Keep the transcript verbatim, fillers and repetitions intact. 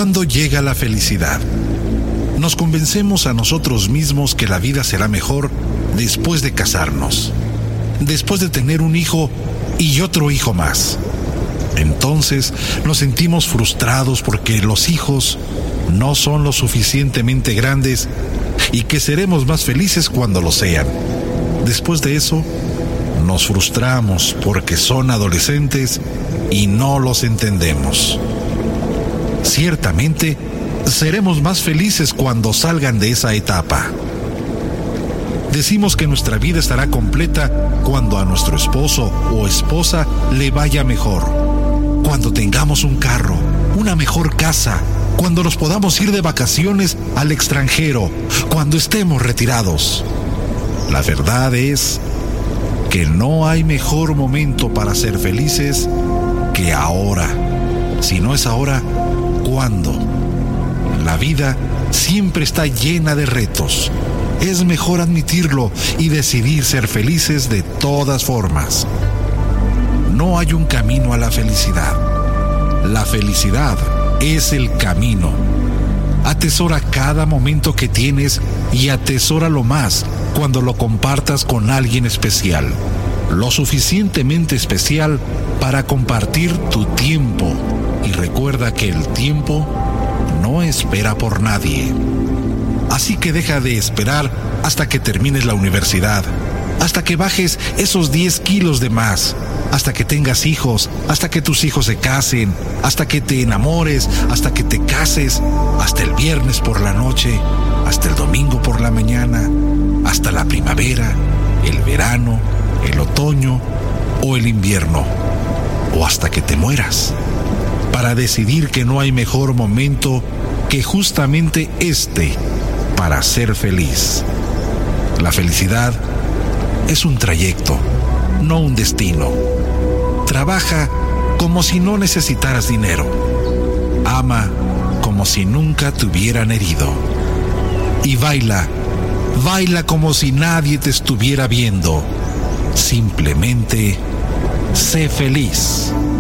¿Cuándo llega la felicidad? Nos convencemos a nosotros mismos que la vida será mejor después de casarnos, después de tener un hijo y otro hijo más. Entonces nos sentimos frustrados porque los hijos no son lo suficientemente grandes y que seremos más felices cuando lo sean. Después de eso, nos frustramos porque son adolescentes y no los entendemos. Ciertamente, seremos más felices cuando salgan de esa etapa. Decimos que nuestra vida estará completa cuando a nuestro esposo o esposa le vaya mejor, cuando tengamos un carro, una mejor casa, cuando nos podamos ir de vacaciones al extranjero, cuando estemos retirados. La verdad es que no hay mejor momento para ser felices que ahora. Si no es ahora, ¿cuándo? La vida siempre está llena de retos. Es mejor admitirlo y decidir ser felices de todas formas. No hay un camino a la felicidad. La felicidad es el camino. Atesora cada momento que tienes y atesóralo más cuando lo compartas con alguien especial. Lo suficientemente especial para compartir tu tiempo. Y recuerda que el tiempo no espera por nadie. Así que deja de esperar hasta que termines la universidad, hasta que bajes esos diez kilos de más, hasta que tengas hijos, hasta que tus hijos se casen, hasta que te enamores, hasta que te cases, hasta el viernes por la noche, hasta el domingo por la mañana, hasta la primavera, el verano, el otoño o el invierno, o hasta que te mueras, para decidir que no hay mejor momento que justamente este para ser feliz. La felicidad es un trayecto, no un destino. Trabaja como si no necesitaras dinero. Ama como si nunca te hubieran herido. Y baila, baila como si nadie te estuviera viendo. Simplemente sé feliz.